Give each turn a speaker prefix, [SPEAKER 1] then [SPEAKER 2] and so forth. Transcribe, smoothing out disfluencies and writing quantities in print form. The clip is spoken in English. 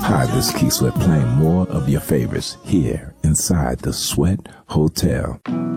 [SPEAKER 1] Hi, this is Keith Sweat playing more of your favorites here inside the Sweat Hotel.